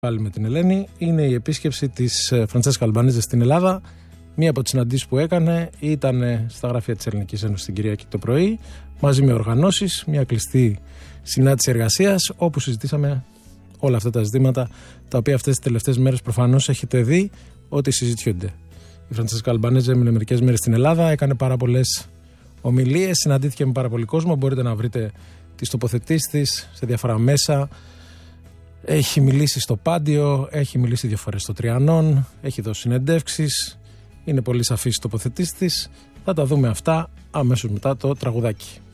πάλι με την Ελένη, είναι η επίσκεψη της Φραντσέσκα Αλμπανέζε στην Ελλάδα. Μία από τις συναντήσεις που έκανε ήταν στα γραφεία της Ελληνικής Ένωσης την Κυριακή το πρωί, μαζί με οργανώσεις, μια κλειστή συνάντηση εργασίας, όπου συζητήσαμε όλα αυτά τα ζητήματα, τα οποία αυτές τις τελευταίες μέρες προφανώς έχετε δει ότι συζητιούνται. Η Φραντσέσκα Αλμπανέζε έμεινε μερικές μέρες στην Ελλάδα, έκανε πάρα πολλές ομιλίες, συναντήθηκε με πάρα πολύ κόσμο. Μπορείτε να βρείτε τις τοποθετήσεις της σε διάφορα μέσα. Έχει μιλήσει στο Πάντιο, έχει μιλήσει 2 φορές στο Τριανόν, έχει δώσει συνεντεύξεις. Είναι πολύ σαφής η τοποθετήσεις της. Θα τα δούμε αυτά αμέσως μετά το τραγουδάκι.